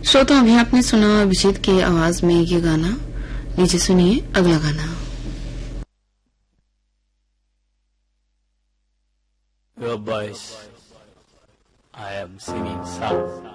श्रोता, अभी आपने सुना अभिजीत की आवाज में ये गाना। नीचे सुनिए अगला गाना। Your voice, I am singing song.